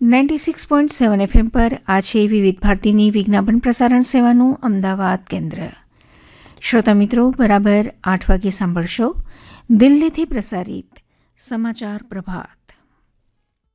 96.7 FM પર આ છે વિવિધ ભારતીની વિજ્ઞાપન પ્રસારણ સેવાનું અમદાવાદ કેન્દ્ર. શ્રોતા મિત્રો, બરાબર 8 વાગે સાંભળશો દિલ્હીથી પ્રસારિત સમાચાર પ્રભાત.